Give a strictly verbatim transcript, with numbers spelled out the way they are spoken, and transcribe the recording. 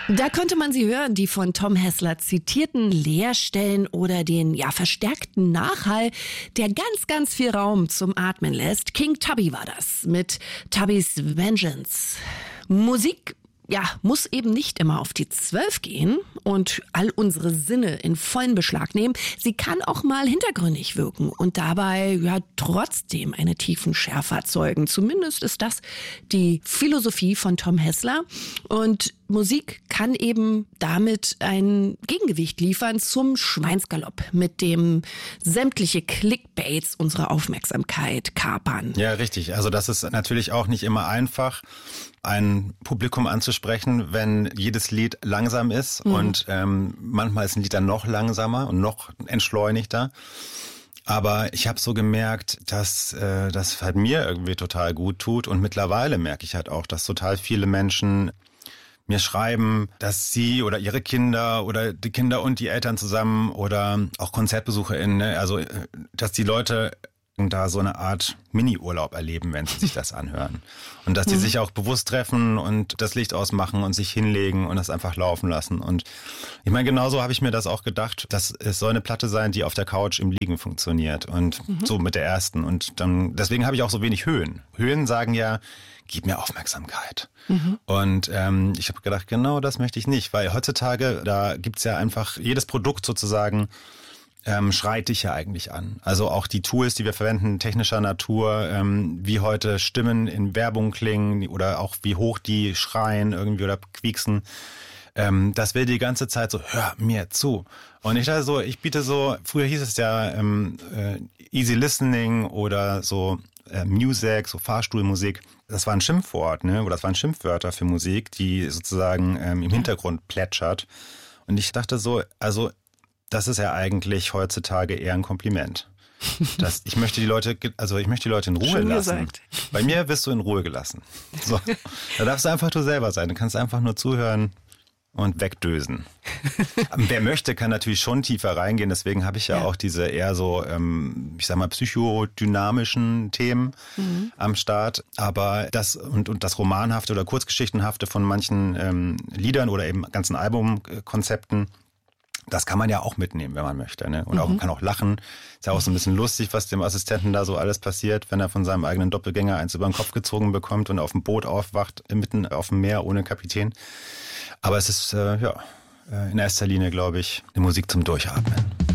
Da konnte man sie hören, die von Tom Hessler zitierten Leerstellen oder den ja verstärkten Nachhall, der ganz, ganz viel Raum zum Atmen lässt. King Tubby war das mit Tubby's Vengeance. Musik, ja, muss eben nicht immer auf die Zwölf gehen und all unsere Sinne in vollen Beschlag nehmen. Sie kann auch mal hintergründig wirken und dabei ja trotzdem eine tiefen Schärfe erzeugen. Zumindest ist das die Philosophie von Tom Hessler. Und Musik kann eben damit ein Gegengewicht liefern zum Schweinsgalopp, mit dem sämtliche Clickbaits unsere Aufmerksamkeit kapern. Ja, richtig. Also das ist natürlich auch nicht immer einfach, ein Publikum anzusprechen, wenn jedes Lied langsam ist. Mhm. Und ähm, manchmal ist ein Lied dann noch langsamer und noch entschleunigter. Aber ich habe so gemerkt, dass äh, das halt mir irgendwie total gut tut. Und mittlerweile merke ich halt auch, dass total viele Menschen mir schreiben, dass sie oder ihre Kinder oder die Kinder und die Eltern zusammen oder auch KonzertbesucherInnen, ne, also dass die Leute da so eine Art Mini-Urlaub erleben, wenn sie sich das anhören. Und dass die mhm. sich auch bewusst treffen und das Licht ausmachen und sich hinlegen und das einfach laufen lassen. Und ich meine, genauso habe ich mir das auch gedacht, dass es soll eine Platte sein, die auf der Couch im Liegen funktioniert. Und mhm. so mit der ersten. Und dann deswegen habe ich auch so wenig Höhen. Höhen sagen ja, gib mir Aufmerksamkeit. Mhm. Und ähm, ich habe gedacht, genau das möchte ich nicht. Weil heutzutage, da gibt's ja einfach jedes Produkt sozusagen, Ähm, schreit dich ja eigentlich an. Also auch die Tools, die wir verwenden, technischer Natur, ähm, wie heute Stimmen in Werbung klingen oder auch wie hoch die schreien irgendwie oder quieksen. Ähm, das will die ganze Zeit so, hör mir zu. Und ich dachte so, ich biete so, früher hieß es ja ähm, äh, Easy Listening oder so äh, Music, so Fahrstuhlmusik. Das war ein Schimpfwort, ne? Oder das waren Schimpfwörter für Musik, die sozusagen ähm, im Hintergrund plätschert. Und ich dachte so, also das ist ja eigentlich heutzutage eher ein Kompliment. Das, ich möchte die Leute, also ich möchte die Leute in Ruhe Schön lassen. Gesagt. Bei mir wirst du in Ruhe gelassen. So, da darfst du einfach du selber sein. Du kannst einfach nur zuhören und wegdösen. Wer möchte, kann natürlich schon tiefer reingehen. Deswegen habe ich ja, ja auch diese eher so, ähm, ich sag mal, psychodynamischen Themen mhm. am Start. Aber das und, und das Romanhafte oder Kurzgeschichtenhafte von manchen ähm, Liedern oder eben ganzen Albumkonzepten, das kann man ja auch mitnehmen, wenn man möchte, ne? Und auch, man kann auch lachen. Ist ja auch so ein bisschen lustig, was dem Assistenten da so alles passiert, wenn er von seinem eigenen Doppelgänger eins über den Kopf gezogen bekommt und auf dem Boot aufwacht, mitten auf dem Meer ohne Kapitän. Aber es ist, äh, ja, in erster Linie, glaube ich, eine Musik zum Durchatmen.